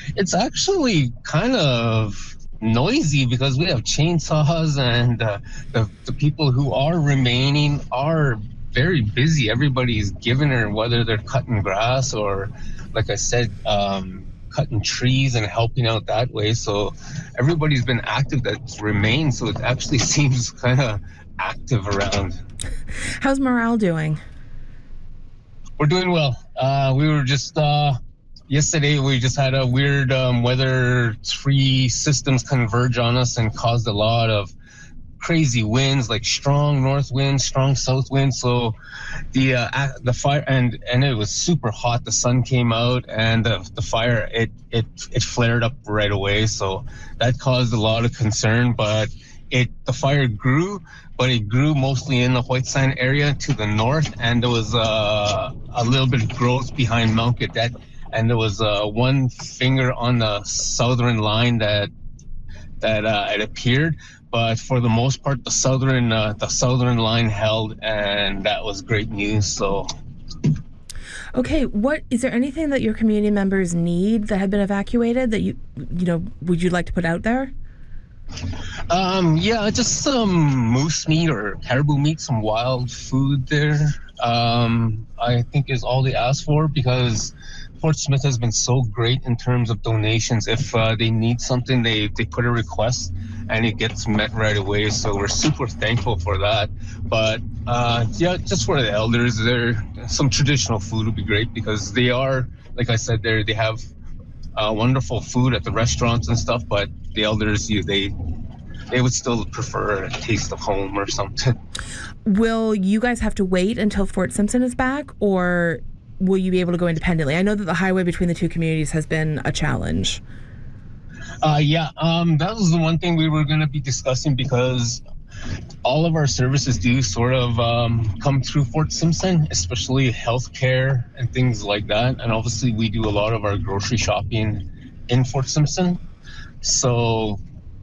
It's actually kind of noisy because we have chainsaws and the people who are remaining are very busy. Everybody's giving her, whether they're cutting grass or, like I said, cutting trees and helping out that way. So everybody's been active that's remained. So it actually seems kind of active around. How's morale doing? We're doing well. We were just yesterday. We just had a weird weather. Three systems converge on us and caused a lot of crazy winds, like strong north winds, strong south winds. So the fire and it was super hot. The sun came out and the fire it flared up right away. So that caused a lot of concern. But the fire grew, but it grew mostly in the White Sand area to the north, and there was a little bit of growth behind Mount Cadet, and there was one finger on the southern line that it appeared. But for the most part, the southern line held, and that was great news. So. Okay, is there anything that your community members need that have been evacuated that would you like to put out there? Yeah, just some moose meat or caribou meat, some wild food there. I think is all they ask for, because Fort Smith has been so great in terms of donations. If they need something, they put a request and it gets met right away. So we're super thankful for that. But yeah, just for the elders, some traditional food would be great, because they are, like I said, they have wonderful food at the restaurants and stuff, but the elders, they would still prefer a taste of home or something. Will you guys have to wait until Fort Simpson is back, or will you be able to go independently? I know that the highway between the two communities has been a challenge. Yeah, that was the one thing we were going to be discussing, because all of our services do sort of come through Fort Simpson, especially healthcare and things like that. And obviously we do a lot of our grocery shopping in Fort Simpson. So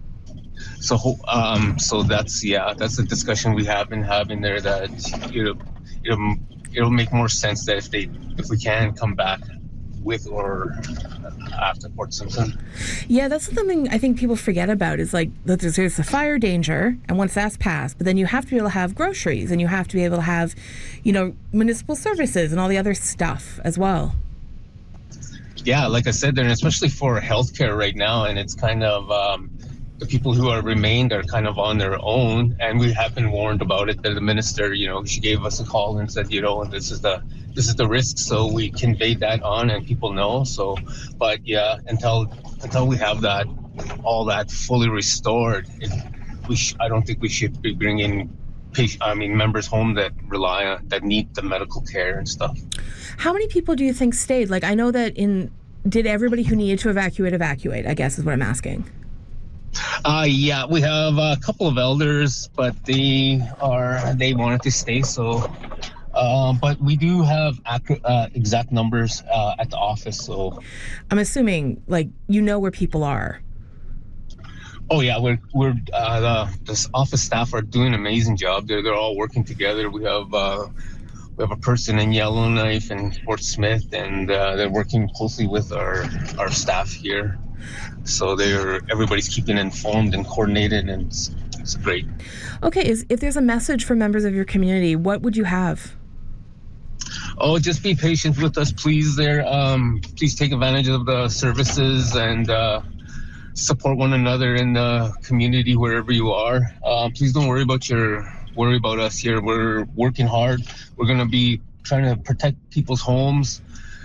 that's a discussion we have been having there, that it'll make more sense that if we can come back with or after Fort Simpson. Yeah, that's something I think people forget about, is like that there's the fire danger, and once that's passed, but then you have to be able to have groceries, and you have to be able to have, municipal services and all the other stuff as well. Yeah, like I said, and especially for healthcare right now, and it's kind of the people who are remained are kind of on their own, and we have been warned about it. That the minister, she gave us a call and said, this is the risk. So we conveyed that on, and people know. So, but yeah, until we have all that fully restored, I don't think we should be bringing members home that need the medical care and stuff. How many people do you think stayed? Like, I know that did everybody who needed to evacuate, I guess is what I'm asking. Yeah, we have a couple of elders, but they wanted to stay. So, but we do have exact numbers at the office. So, I'm assuming, where people are. Oh yeah, this office staff are doing an amazing job. They're all working together. We have a person in Yellowknife and Fort Smith, and they're working closely with our staff here. So everybody's keeping informed and coordinated, and it's great. Okay, if there's a message for members of your community, what would you have? Oh, just be patient with us, please. Please take advantage of the services and support one another in the community wherever you are. Please don't worry about us here. We're working hard. We're going to be trying to protect people's homes.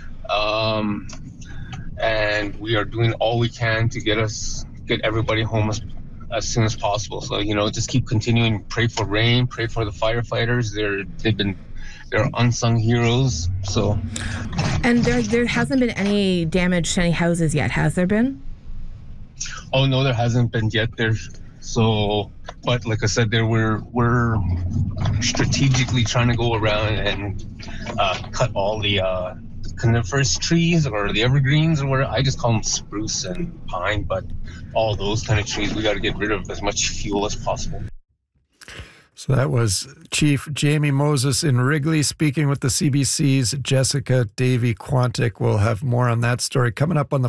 And we are doing all we can to get everybody home as soon as possible. So, just keep continuing. Pray for rain. Pray for the firefighters. They're unsung heroes. So, and there hasn't been any damage to any houses yet, has there been? Oh no, there hasn't been yet. But like I said, we're strategically trying to go around and cut all the coniferous trees or the evergreens, or whatever. I just call them spruce and pine, but all those kind of trees, we got to get rid of as much fuel as possible. So that was Chief Jamie Moses in Wrigley speaking with the CBC's Jessica Davy-Quantick. We'll have more on that story coming up on the